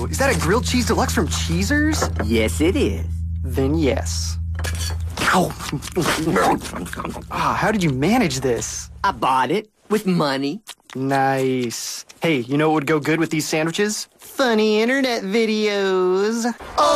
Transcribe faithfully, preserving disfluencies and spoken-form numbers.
is that a grilled cheese deluxe from Cheezers? Yes, it is. Then yes. Ow. Ah, how did you manage this? I bought it with money. Nice. Hey, you know what would go good with these sandwiches? Funny internet videos. Oh!